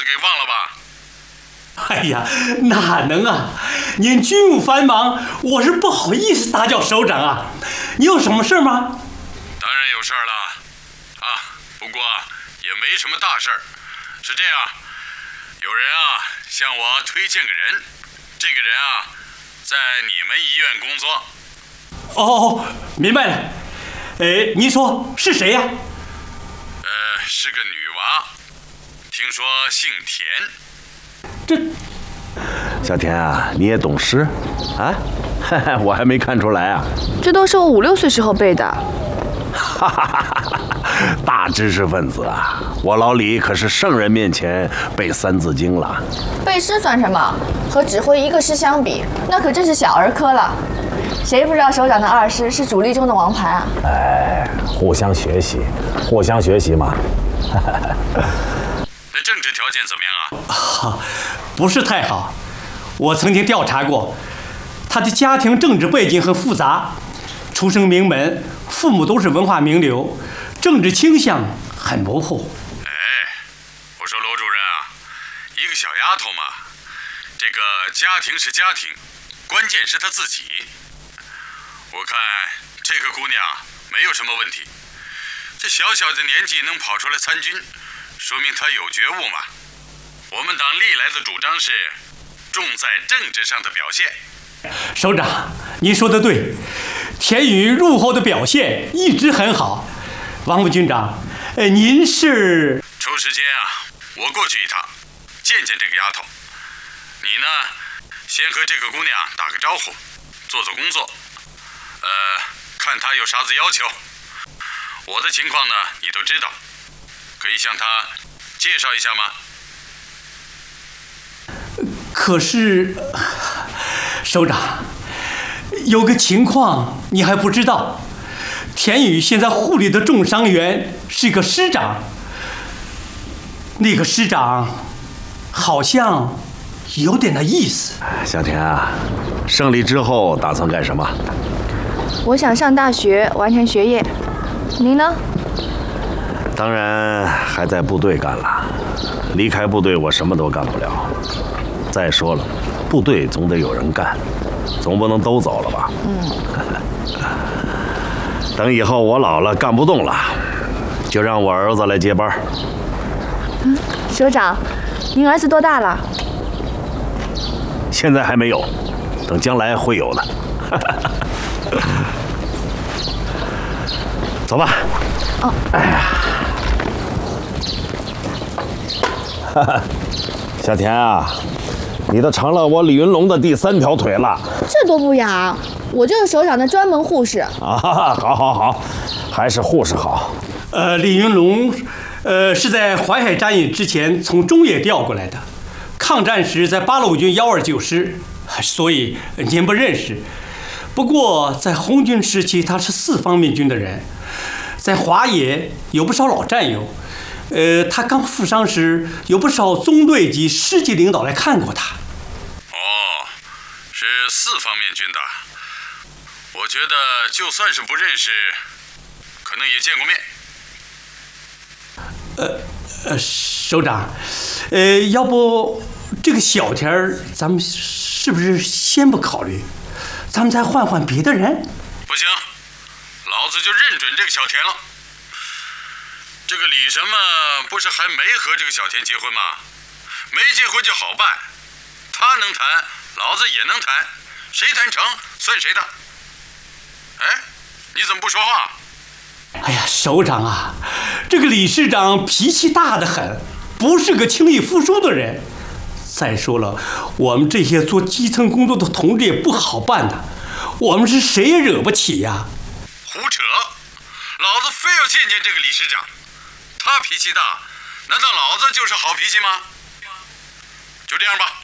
子给忘了吧？ 哎呀，哪能啊！您军务繁忙，我是不好意思打搅首长啊。你有什么事吗？ 当然有事了，不过也没什么大事儿。是这样，有人向我推荐个人，这个人在你们医院工作。 哦，明白了。您说是谁呀？ 是个女娃，听说姓田。 小田啊，你也懂诗啊？我还没看出来啊。 这都是我5、6岁时候背的。 大知识分子啊！我老李可是圣人面前背《三字经》了。 背诗算什么？和指挥一个师相比，那可真是小儿科了。谁不知道首长的二师是主力中的王牌啊？ 互相学习，互相学习嘛。 那政治条件怎么样啊？ 不是太好。我曾经调查过，他的家庭政治背景很复杂，出生名门，父母都是文化名流，政治倾向很模糊。 我说罗主任一个小丫头嘛，这个家庭是家庭，关键是她自己。我看这个姑娘没有什么问题，这小小的年纪能跑出来参军，说明她有觉悟嘛。我们党历来的主张是重在政治上的表现。 首长，您说的对，田宇入后的表现一直很好。王副军长，您是？ 抽时间我过去一趟，见见这个丫头。你呢，先和这个姑娘打个招呼，做做工作。看她有啥子要求。我的情况呢，你都知道，可以向她介绍一下吗？ 可是，首长，有个情况你还不知道，田宇现在护理的重伤员是个师长，那个师长好像有点那意思。 小田啊，胜利之后打算干什么？ 我想上大学完成学业，您呢？ 当然还在部队干了，离开部队我什么都干不了。再说了，部队总得有人干，总不能都走了吧？等以后我老了干不动了，就让我儿子来接班。 首长，您儿子多大了？ 现在还没有，等将来会有的。走吧。小田啊，你都成了我李云龙的第3条腿了。 这多不雅！我就是首长的专门护士。 好，还是护士好。 李云龙，是在淮海战役之前从中野调过来的，抗战时在八路军129师，所以您不认识。不过在红军时期，他是4方面军的人，在华野有不少老战友。他刚负伤时，有不少中队及师级领导来看过他。 是4方面军的。我觉得就算是不认识，可能也见过面。 首长，要不这个小田咱们是不是先不考虑，咱们再换换别的人？ 不行，老子就认准这个小田了。这个李什么不是还没和这个小田结婚吗？没结婚就好办，他能谈，老子也能谈，谁谈成算谁的。你怎么不说话？ 哎呀，首长啊，这个李师长脾气大得很，不是个轻易服输的人。再说了，我们这些做基层工作的同志也不好办的，我们是谁也惹不起呀。 胡扯！老子非要见见这个李师长，他脾气大，难道老子就是好脾气吗？就这样吧。